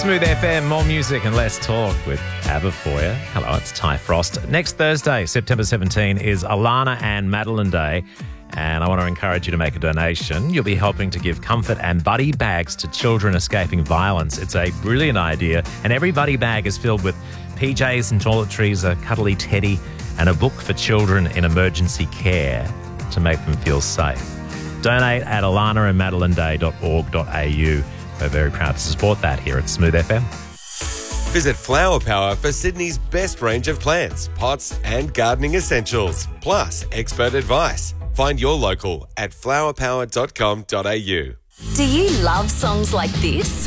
Smooth FM, more music and less talk with ABBA for you. Hello, it's Ty Frost. Next Thursday, September 17, is Alana and Madeline Day, and I want to encourage you to make a donation. You'll be helping to give comfort and buddy bags to children escaping violence. It's a brilliant idea, and every buddy bag is filled with PJs and toiletries, a cuddly teddy, and a book for children in emergency care to make them feel safe. Donate at alanaandmadelineday.org.au. We're very proud to support that here at Smooth FM. Visit Flower Power for Sydney's best range of plants, pots and gardening essentials, plus expert advice. Find your local at flowerpower.com.au. Do you love songs like this?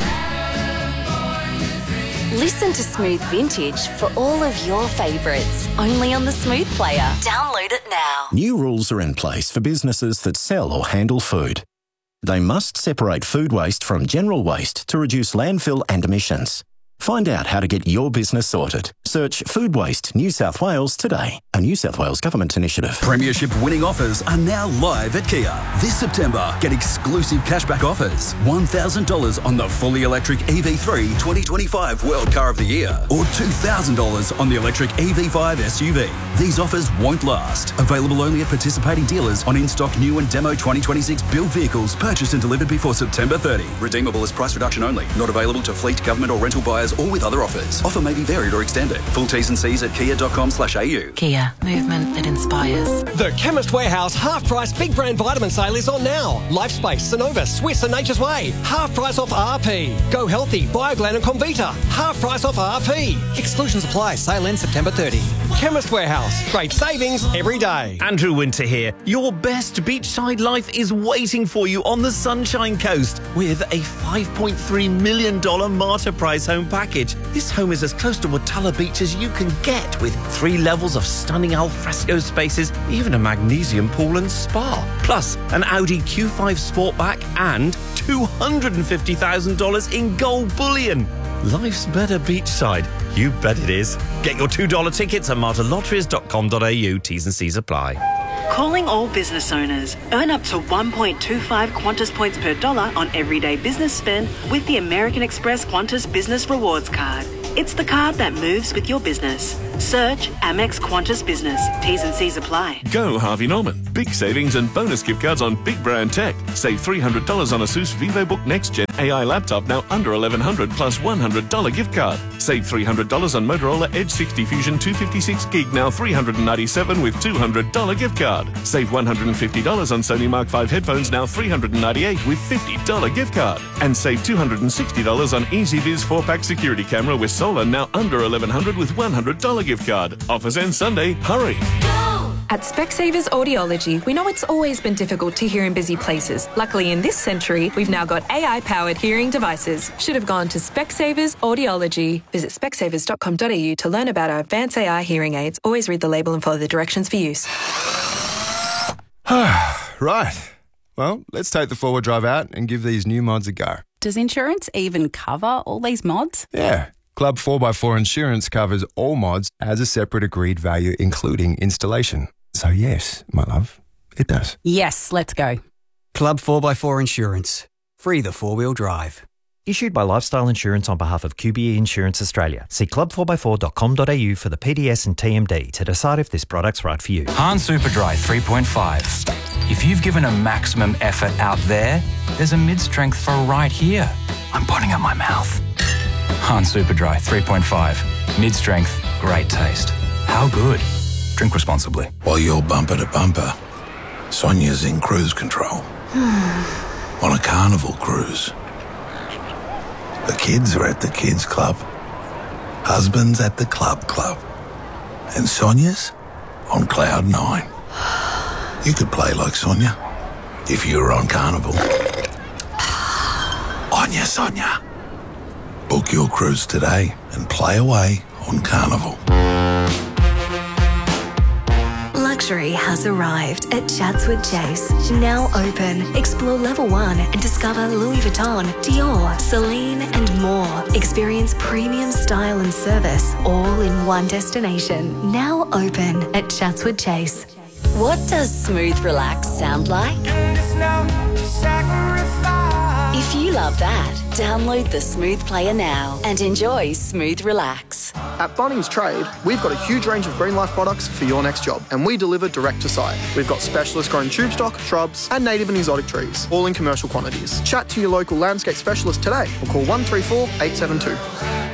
Listen to Smooth Vintage for all of your favourites, only on the Smooth Player. Download it now. New rules are in place for businesses that sell or handle food. They must separate food waste from general waste to reduce landfill and emissions. Find out how to get your business sorted. Search Food Waste New South Wales today, a New South Wales government initiative. Premiership winning offers are now live at Kia. This September, get exclusive cashback offers. $1,000 on the fully electric EV3 2025 World Car of the Year, or $2,000 on the electric EV5 SUV. These offers won't last. Available only at participating dealers on in-stock new and demo 2026 build vehicles purchased and delivered before September 30. Redeemable as price reduction only. Not available to fleet, government or rental buyers or with other offers. Offer may be varied or extended. Full T's and C's at kia.com/au. Kia, movement that inspires. The Chemist Warehouse half-price big brand vitamin sale is on now. Lifespace, Synovus, Swiss and Nature's Way. Half price off RP. Go Healthy, Bioglan and Comvita. Half price off RP. Exclusions apply. Sale ends September 30. Chemist Warehouse. Great savings every day. Andrew Winter here. Your best beachside life is waiting for you on the Sunshine Coast with a $5.3 million Marta Price home package. This home is as close to Watala Beach as you can get, with 3 levels of stunning alfresco spaces, even a magnesium pool and spa. Plus, an Audi Q5 Sportback and $250,000 in gold bullion. Life's better beachside. You bet it is. Get your $2 tickets at martalotteries.com.au. T's and C's apply. Calling all business owners. Earn up to 1.25 Qantas points per dollar on everyday business spend with the American Express Qantas Business Rewards Card. It's the card that moves with your business. Search Amex Qantas Business. T's and C's apply. Go Harvey Norman. Big savings and bonus gift cards on big brand tech. Save $300 on Asus VivoBook Next Gen AI laptop, now under $1,100 plus $100 gift card. Save $300 on Motorola Edge 60 Fusion 256 gig, now $397 with $200 gift card. Save $150 on Sony Mark 5 headphones, now $398 with $50 gift card. And save $260 on EasyViz 4-pack security camera with solar, now under $1,100 with $100 gift card. Offers end Sunday. Hurry. At Specsavers Audiology, we know it's always been difficult to hear in busy places. Luckily, in this century, we've now got AI-powered hearing devices. Should have gone to Specsavers Audiology. Visit specsavers.com.au to learn about our advanced AI hearing aids. Always read the label and follow the directions for use. Right. Well, let's take the four-wheel drive out and give these new mods a go. Does insurance even cover all these mods? Yeah. Club 4x4 Insurance covers all mods as a separate agreed value, including installation. So yes, my love, it does. Yes, let's go. Club 4x4 Insurance. Free the four-wheel drive. Issued by Lifestyle Insurance on behalf of QBE Insurance Australia. See club4x4.com.au for the PDS and TMD to decide if this product's right for you. Hahn Superdry 3.5. If you've given a maximum effort out there, there's a mid-strength for right here. I'm putting at my mouth. Hahn Superdry 3.5. Mid-strength, great taste. How good? Drink responsibly. While you're bumper to bumper, Sonia's in cruise control. On a carnival cruise. The kids are at the kids club. Husband's at the club. And Sonia's on cloud 9. You could play like Sonia if you were on Carnival. Anya, Sonia. Book your cruise today and play away on Carnival. Luxury has arrived at Chatswood Chase. Now open. Explore Level 1 and discover Louis Vuitton, Dior, Celine and more. Experience premium style and service all in one destination. Now open at Chatswood Chase. What does smooth relax sound like? If If you love that, download the Smooth Player now and enjoy Smooth Relax. At Bunnings Trade, we've got a huge range of Green Life products for your next job, and we deliver direct to site. We've got specialist grown tube stock, shrubs, and native and exotic trees, all in commercial quantities. Chat to your local landscape specialist today or call 134 872.